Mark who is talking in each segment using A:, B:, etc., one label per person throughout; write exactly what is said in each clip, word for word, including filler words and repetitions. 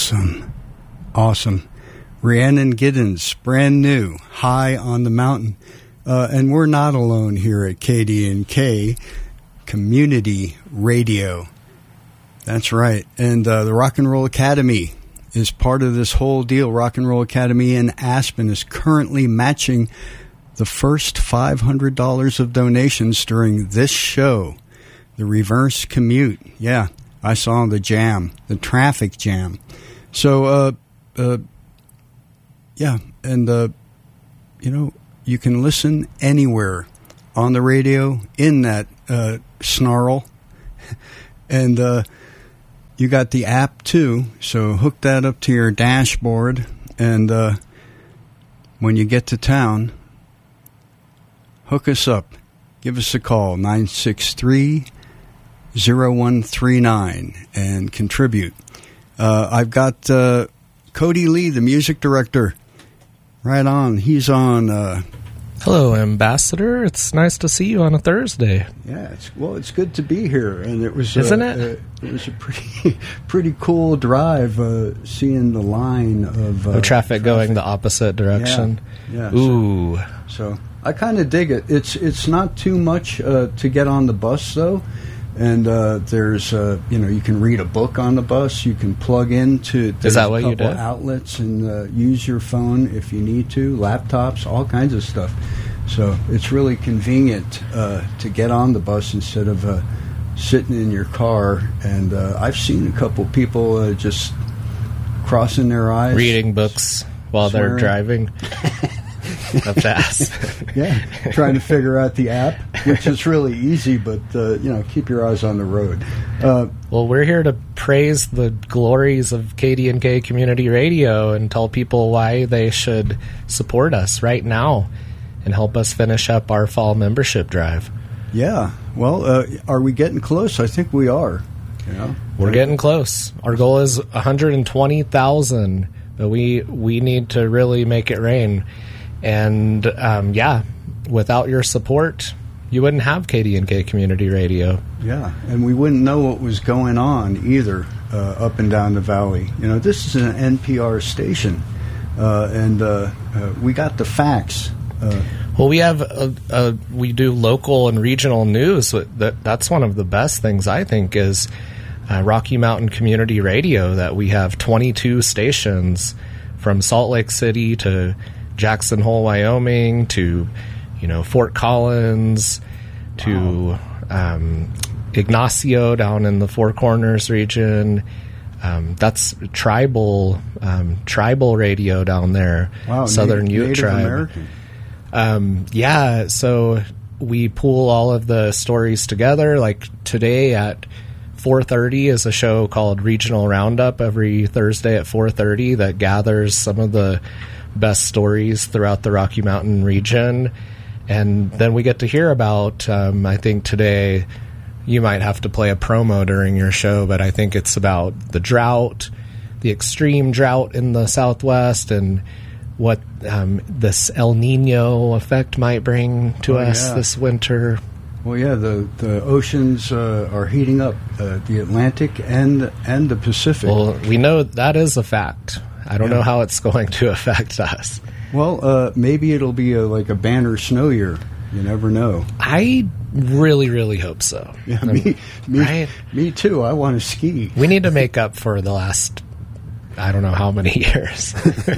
A: Awesome. Awesome. Rhiannon Giddens, brand new, High on the Mountain. Uh, and we're not alone here at K D N K Community Radio. That's right. And uh, the Rock and Roll Academy is part of this whole deal. Rock and Roll Academy in Aspen is currently matching the first five hundred dollars of donations during this show. The reverse commute. Yeah, I saw the jam, the traffic jam. So, uh, uh, yeah, and, uh, you know, you can listen anywhere on the radio in that uh, snarl. And uh, you got the app, too, so hook that up to your dashboard. And uh, when you get to town, hook us up. Give us a call, nine six three, zero one three nine, and contribute. Uh, I've got uh, Cody Lee, the music director, right on. He's on... Uh,
B: Hello, Ambassador. It's nice to see you on a Thursday.
A: Yeah, it's, well, it's good to be here, and it was
B: isn't
A: uh,
B: it?
A: Uh, it was a pretty, pretty cool drive. Uh, seeing the line of uh,
B: of traffic, traffic going the opposite direction.
A: Yeah. yeah
B: Ooh.
A: So, so I kind of dig it. It's it's not too much uh, to get on the bus though, and uh, there's uh, you know you can read a book on the bus. You can plug into
B: is that what
A: a
B: you
A: couple
B: did?
A: outlets and uh, use your phone if you need to. Laptops, all kinds of stuff. So it's really convenient uh, to get on the bus instead of uh, sitting in your car. And uh, I've seen a couple people uh, just crossing their eyes.
B: Reading books while swearing. They're driving. That's fast.
A: Yeah, trying to figure out the app, which is really easy, but, uh, you know, keep your eyes on the road. Uh,
B: well, we're here to praise the glories of K D N K Community Radio and tell people why they should support us right now and help us finish up our fall membership drive.
A: Yeah. Well, uh, are we getting close? I think we are. You know?
B: We're getting close. Our goal is one hundred twenty thousand, but we, we need to really make it rain. And, um, yeah, without your support, you wouldn't have K D N K Community Radio.
A: Yeah, and we wouldn't know what was going on either uh, up and down the valley. You know, this is an N P R station, uh, and uh, uh, we got the facts. Uh,
B: well, we have a, a, we do local and regional news. That that's one of the best things I think is uh, Rocky Mountain Community Radio. That we have twenty-two stations from Salt Lake City to Jackson Hole, Wyoming, to you know Fort Collins, to wow. um, Ignacio down in the Four Corners region. Um, that's tribal um, tribal radio down there.
A: Wow,
B: Southern
A: Native,
B: Ute
A: Native
B: tribe.
A: American.
B: Um, yeah, so we pool all of the stories together. Like today at four thirty is a show called Regional Roundup every Thursday at four thirty that gathers some of the best stories throughout the Rocky Mountain region. And then we get to hear about, um, I think today you might have to play a promo during your show, but I think it's about the drought, the extreme drought in the Southwest, and what um, this El Nino effect might bring to oh, us yeah. this winter.
A: Well, yeah, the, the oceans uh, are heating up, uh, the Atlantic and and the Pacific.
B: Well, we know that is a fact. I don't
A: yeah.
B: know how it's going to affect us.
A: Well, uh, maybe it'll be a, like a banner snow year. You never know.
B: I really, really hope so.
A: Yeah, me, me,
B: right?
A: me too. I want to ski.
B: We need to make up for the last, I don't know how many years.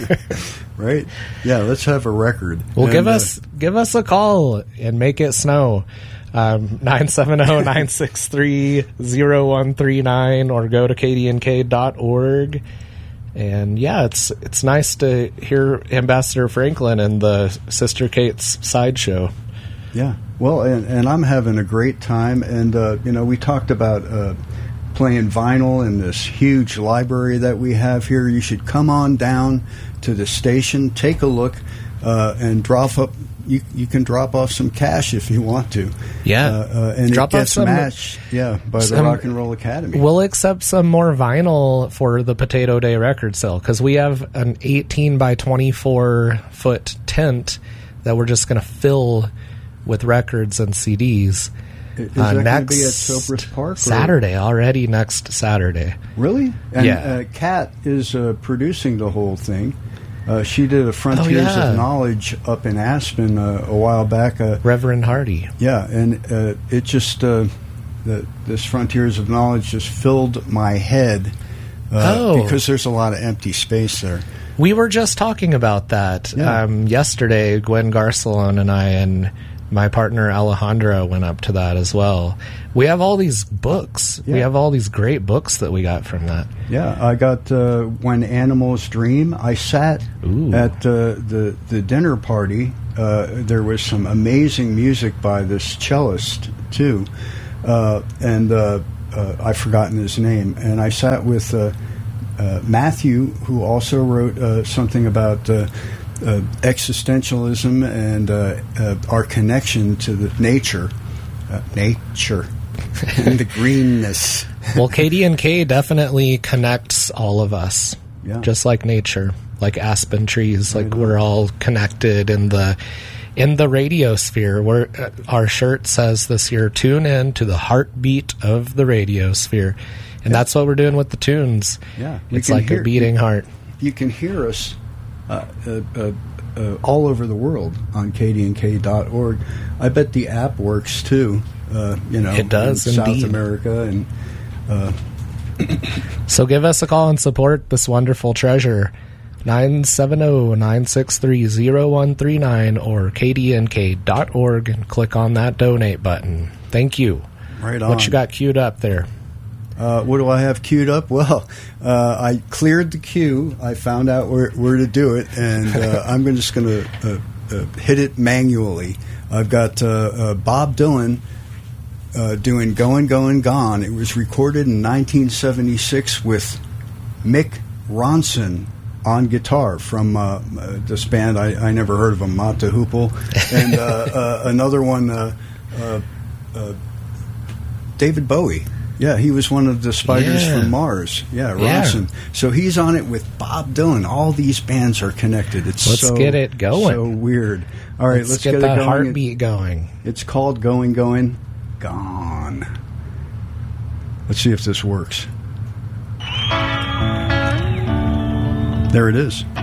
A: Right? Yeah, let's have a record.
B: Well,
A: and,
B: give
A: uh,
B: us give us a call and make it snow. Um, nine seven zero, nine six three, zero one three nine or go to k d n k dot org. And yeah, it's it's nice to hear Ambassador Franklin and the Sister Kate's sideshow.
A: Yeah, well, and, and I'm having a great time. And, uh, you know, we talked about uh, playing vinyl in this huge library that we have here. You should come on down to the station, take a look, uh, and drop up. You you can drop off some cash if you want to.
B: Yeah,
A: uh, uh, and
B: drop
A: it gets
B: off some,
A: matched. Yeah, by the
B: some,
A: Rock and Roll Academy.
B: We'll accept some more vinyl for the Potato Day record sale because we have an eighteen by twenty-four foot tent that we're just going to fill with records and C Ds.
A: Is
B: uh,
A: that going to
B: next
A: be at Silbrus Park? Or?
B: Saturday, already next Saturday.
A: Really? And
B: Yeah.
A: uh, Kat is uh, producing the whole thing. Uh, she did a Frontiers
B: Oh, yeah.
A: of Knowledge up in Aspen uh, a while back. Uh,
B: Reverend Hardy.
A: yeah, and uh, it just, uh, the, this Frontiers of Knowledge just filled my head uh,
B: Oh.
A: because there's a lot of empty space there.
B: We were just talking about that
A: Yeah.
B: um, yesterday. Gwen Garcelon and I and my partner Alejandra went up to that as well. We have all these books. We
A: Yeah.
B: have all these great books that we got from that.
A: Yeah, I got uh, When Animals Dream. I sat
B: Ooh.
A: at uh, the the dinner party. Uh, there was some amazing music by this cellist too, uh, and uh, uh, I've forgotten his name. And I sat with uh, uh, Matthew, who also wrote uh, something about uh, uh, existentialism and uh, uh, our connection to the nature, uh, nature, and the greenness.
B: Well, K D and K definitely connects all of us,
A: Yeah.
B: just like nature, like aspen trees. Like
A: Right on.
B: we're all connected in the in the radio sphere. We're, uh, our shirt says this year, "Tune in to the heartbeat of the radio sphere," and that's what we're doing with the tunes.
A: Yeah, you
B: It's
A: can
B: like
A: hear-
B: a beating heart.
A: You can hear us uh, uh, uh, uh, all over the world on K D N K dot org. I bet the app works too. Uh, you know,
B: It does,
A: in South
B: indeed.
A: America and uh,
B: So give us a call and support this wonderful treasure. nine seven zero, nine six three, zero one three nine or K D N K dot org and click on that donate button. Thank you.
A: right on.
B: What you got queued up there?
A: Uh, what do I have queued up? Well, uh, I cleared the queue. I found out where, where to do it, and uh, I'm gonna- just going to uh, uh, hit it manually. I've got uh, uh, Bob Dylan uh, doing Going, Going, Gone. It was recorded in nineteen seventy-six with Mick Ronson on guitar from uh, uh, this band. I, I never heard of them, Mata Hoople. And uh, uh, another one, uh, uh, uh, David Bowie. Yeah, he was one of the Spiders
B: Yeah.
A: from Mars. Yeah,
B: Yeah.
A: Ronson. So he's on it with Bob Dylan. All these bands are connected. It's
B: Let's
A: so,
B: get it going.
A: So weird. All right,
B: Let's,
A: let's,
B: get,
A: get,
B: that
A: it going.
B: heartbeat going.
A: It's called Going, Going, Gone. Let's see if this works. There it is.